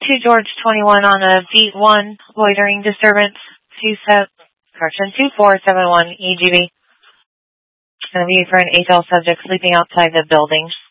to George 21 on a beat 1, loitering disturbance, 2471 EGB. Going to be for an HL subject sleeping outside the building.